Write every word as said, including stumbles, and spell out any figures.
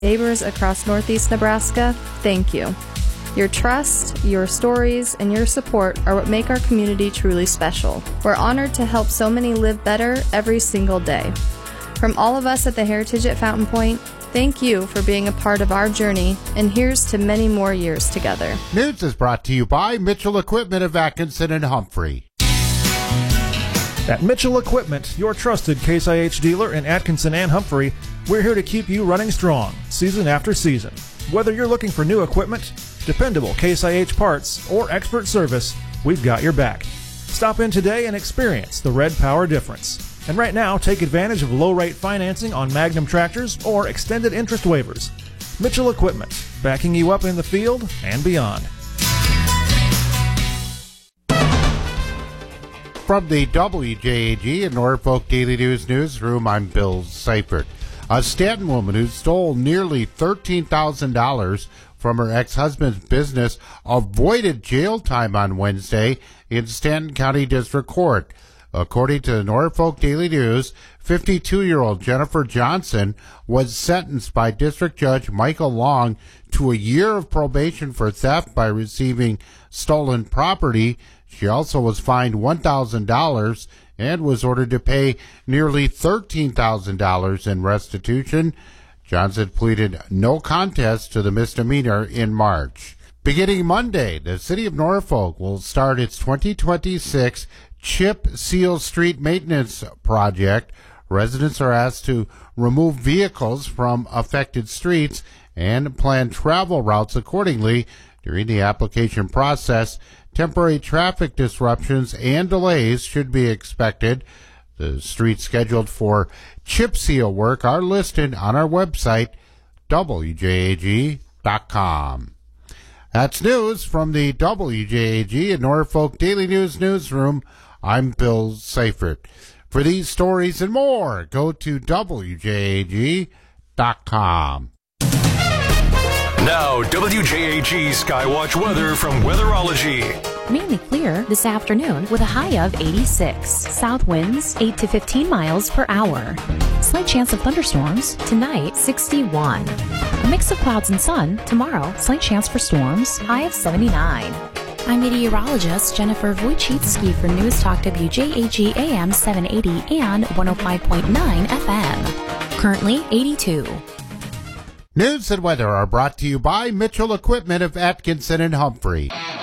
Neighbors across Northeast Nebraska, thank you. Your trust, your stories, and your support are what make our community truly special. We're honored to help so many live better every single day. From all of us at the Heritage at Fountain Point, thank you for being a part of our journey, and here's to many more years together. News is brought to you by Mitchell Equipment of Atkinson and Humphrey. At Mitchell Equipment, your trusted Case I H dealer in Atkinson and Humphrey, we're here to keep you running strong, season after season. Whether you're looking for new equipment, dependable Case I H parts, or expert service, we've got your back. Stop in today and experience the Red Power difference. And right now, take advantage of low-rate financing on Magnum tractors or extended interest waivers. Mitchell Equipment, backing you up in the field and beyond. From the W J A G and Norfolk Daily News newsroom, I'm Bill Seifert. A Stanton woman who stole nearly thirteen thousand dollars from her ex-husband's business avoided jail time on Wednesday in Stanton County District Court. According to the Norfolk Daily News, fifty-two-year-old Jennifer Johnson was sentenced by District Judge Michael Long to a year of probation for theft by receiving stolen property. She also was fined one thousand dollars and was ordered to pay nearly thirteen thousand dollars in restitution. Johnson pleaded no contest to the misdemeanor in March. Beginning Monday, the City of Norfolk will start its twenty twenty-six Chip Seal Street Maintenance Project. Residents are asked to remove vehicles from affected streets and plan travel routes accordingly. During the application process, temporary traffic disruptions and delays should be expected. The streets scheduled for chip seal work are listed on our website, W J A G dot com. That's news from the W J A G and Norfolk Daily News newsroom. I'm Bill Seifert. For these stories and more, go to W J A G dot com. Now, W J A G Skywatch weather from Weatherology. Mainly clear this afternoon with a high of eighty-six. South winds eight to fifteen miles per hour. Slight chance of thunderstorms tonight, sixty-one. A mix of clouds and sun tomorrow. Slight chance for storms, high of seventy-nine. I'm meteorologist Jennifer Wojcicki for News Talk W J A G A M seven eighty and one oh five point nine F M. Currently eighty-two. News and weather are brought to you by Mitchell Equipment of Atkinson and Humphrey.